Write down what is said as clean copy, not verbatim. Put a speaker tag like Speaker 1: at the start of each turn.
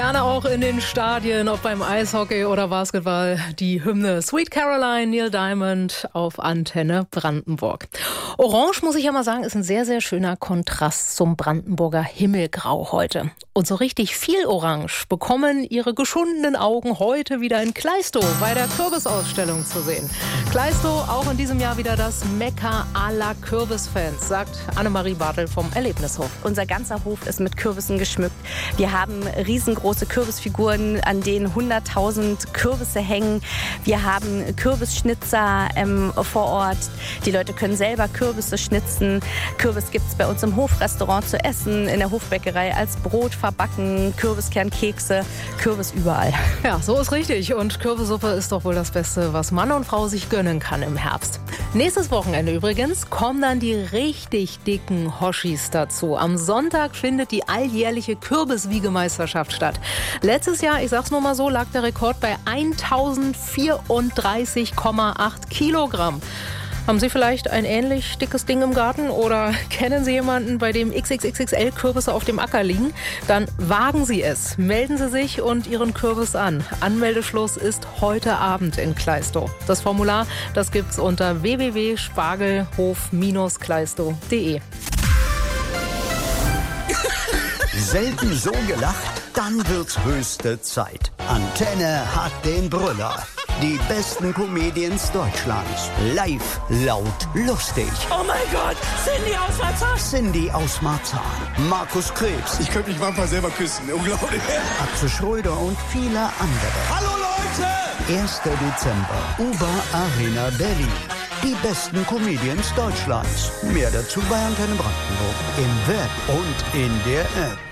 Speaker 1: Gerne auch in den Stadien, ob beim Eishockey oder Basketball, die Hymne Sweet Caroline, Neil Diamond auf Antenne Brandenburg. Orange, muss ich ja mal sagen, ist ein sehr, sehr schöner Kontrast zum Brandenburger Himmelgrau heute. Und so richtig viel Orange bekommen ihre geschundenen Augen heute wieder in Klaistow bei der Kürbisausstellung zu sehen. Klaistow auch in diesem Jahr wieder das Mekka aller Kürbisfans, sagt Annemarie Bartel vom Erlebnishof.
Speaker 2: Unser ganzer Hof ist mit Kürbissen geschmückt. Wir haben riesengroße Kürbisfiguren, an denen 100.000 Kürbisse hängen. Wir haben Kürbisschnitzer vor Ort. Die Leute können selber Kürbisse schnitzen. Kürbis gibt es bei uns im Hofrestaurant zu essen, in der Hofbäckerei als Brot verbacken, Kürbiskernkekse, Kürbis überall.
Speaker 1: Ja, so ist richtig. Und Kürbissuppe ist doch wohl das Beste, was Mann und Frau sich gönnen kann im Herbst. Nächstes Wochenende übrigens kommen dann die richtig dicken Hoshis dazu. Am Sonntag findet die alljährliche Kürbiswiegemeisterschaft statt. Letztes Jahr, ich sag's nur mal so, lag der Rekord bei 1034,8 Kilogramm. Haben Sie vielleicht ein ähnlich dickes Ding im Garten oder kennen Sie jemanden, bei dem XXXXL Kürbisse auf dem Acker liegen? Dann wagen Sie es. Melden Sie sich und Ihren Kürbis an. Anmeldeschluss ist heute Abend in Klaistow. Das Formular, das gibt's unter www.spargelhof-klaistow.de.
Speaker 3: Selten so gelacht? Dann wird's höchste Zeit. Antenne hat den Brüller. Die besten Comedians Deutschlands. Live, laut, lustig.
Speaker 4: Oh mein Gott, Cindy aus Marzahn.
Speaker 3: Cindy aus Marzahn. Markus Krebs.
Speaker 5: Ich könnte mich manchmal selber küssen. Unglaublich.
Speaker 3: Atze Schröder und viele andere.
Speaker 5: Hallo Leute!
Speaker 3: 1. Dezember. Uber Arena Berlin. Die besten Comedians Deutschlands. Mehr dazu bei Antenne Brandenburg. Im Web und in der App.